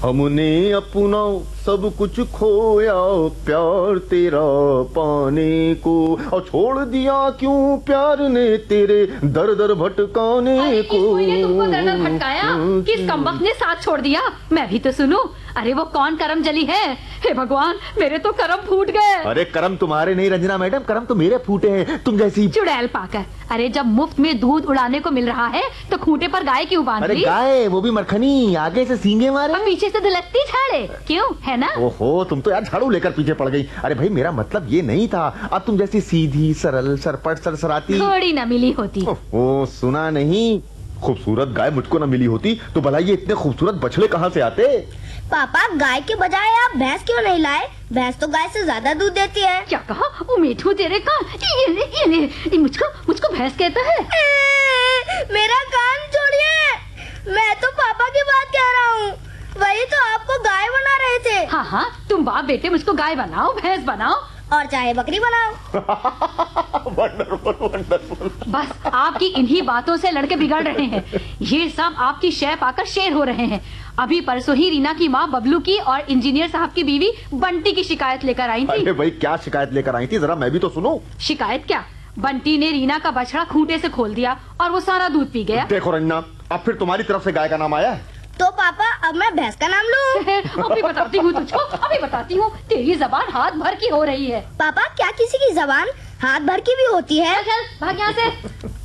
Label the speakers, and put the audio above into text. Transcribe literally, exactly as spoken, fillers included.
Speaker 1: हमने अपना सब कुछ खोया प्यार तेरा पाने को, और छोड़ दिया क्यों प्यार ने तेरे दर दर भटकाने को।
Speaker 2: किस तुमको दर दर भटकाया? किस कमबख्त ने साथ छोड़ दिया? मैं भी तो सुनूं। अरे वो कौन करम जली है? हे भगवान, मेरे तो करम फूट गए।
Speaker 1: अरे करम तुम्हारे नहीं रंजना मैडम, करम तो मेरे फूटे हैं, तुम जैसी
Speaker 2: चुड़ैल पाकर। अरे जब मुफ्त में दूध उड़ाने को मिल रहा है तो खूंटे पर गाय क्यों बांध ली?
Speaker 1: अरे गाय, वो भी मरखनी, आगे से सींगे मारे
Speaker 2: और पीछे से धुलकती झाड़े, क्यों है ना?
Speaker 1: ओहो, तुम तो यार झाड़ू लेकर पीछे पड़ गई। अरे भाई मेरा मतलब ये नहीं था, अब तुम जैसी सीधी सरल सरपट सरसराती
Speaker 2: थोड़ी न मिली होती।
Speaker 1: ओह सुना नहीं, खूबसूरत गाय मुझको न मिली होती तो भला ये इतने खूबसूरत बछड़े कहाँ से आते?
Speaker 3: पापा, गाय के बजाय आप भैंस क्यों नहीं लाए? भैंस तो गाय से ज्यादा दूध देती है।
Speaker 2: क्या कहा? वो मीठू तेरे कान, ये ले, ये ले, ये मुझको मुझको भैंस कहता है।
Speaker 3: ए, मेरा कान छोड़िए, मैं तो पापा की बात कह रहा हूँ। वही तो आपको गाय बना रहे थे।
Speaker 2: हाँ हाँ, तुम बाप बेटे मुझको गाय बनाओ, भैंस बनाओ
Speaker 3: और चाहे बकरी बनाओ।
Speaker 1: Wonderful wonderful.
Speaker 2: बस आपकी इन्हीं बातों से लड़के बिगड़ रहे हैं। ये सब आपकी शय पाकर शेर हो रहे हैं। अभी परसों ही रीना की माँ बबलू की और इंजीनियर साहब की बीवी बंटी की शिकायत लेकर आई थी।
Speaker 1: अरे भाई क्या शिकायत लेकर आई थी, जरा मैं भी तो सुनूं।
Speaker 2: शिकायत क्या? बंटी ने रीना का बछड़ा खूंटे से खोल दिया और वो सारा दूध पी गया।
Speaker 1: देखो रंजना, अब फिर तुम्हारी तरफ से गाय का नाम आया है।
Speaker 3: तो पापा अब मैं भैंस का नाम लूं?
Speaker 2: अभी बताती हूँ तुझको, अभी बताती हूँ। तेरी जबान हाथ भर की हो रही है।
Speaker 3: पापा, क्या किसी की जबान हाथ भर की भी होती है?
Speaker 2: चल चल भाग यहाँ से।